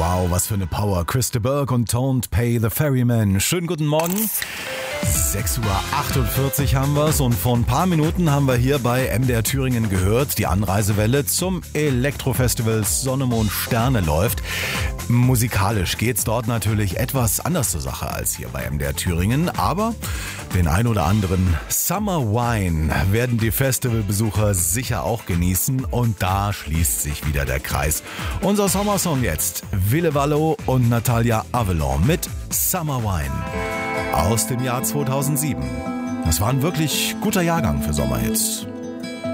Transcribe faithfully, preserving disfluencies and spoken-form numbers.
Wow, was für eine Power. Chris de Burgh und Don't Pay the Ferryman. Schönen guten Morgen. sechs Uhr achtundvierzig haben wir's und vor ein paar Minuten haben wir hier bei M D R Thüringen gehört, die Anreisewelle zum Elektrofestival Sonne, Mond, Sterne läuft. Musikalisch geht's dort natürlich etwas anders zur Sache als hier bei M D R Thüringen, aber den ein oder anderen Summer Wine werden die Festivalbesucher sicher auch genießen und da schließt sich wieder der Kreis. Unser Sommersong jetzt, Ville Valo und Natalia Avalon mit Summer Wine aus dem Jahr zweitausendsieben. Das war ein wirklich guter Jahrgang für Sommerhits.